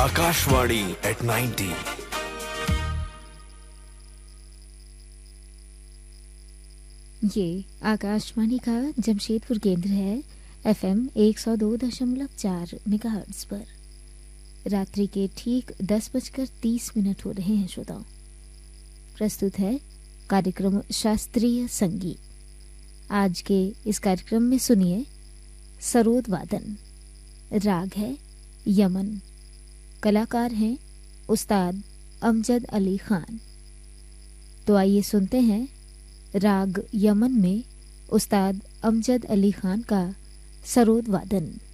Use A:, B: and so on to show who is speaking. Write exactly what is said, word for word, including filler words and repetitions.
A: Akashvani eight ninety.
B: ये आकाशवाणी का जमशेदपुर केंद्र है। एफएम एक सौ दो दशमलव चार मेगाहर्ट्ज पर रात्रि के ठीक दस बजकर तीस मिनट हो रहे हैं। श्रोताओं, प्रस्तुत है कार्यक्रम शास्त्रीय संगीत। आज के इस कार्यक्रम में सुनिए सरोद वादन। राग है यमन। कलाकार हैं उस्ताद अमजद अली खान। तो आइए सुनते हैं राग यमन में उस्ताद अमजद अली खान का सरोद वादन।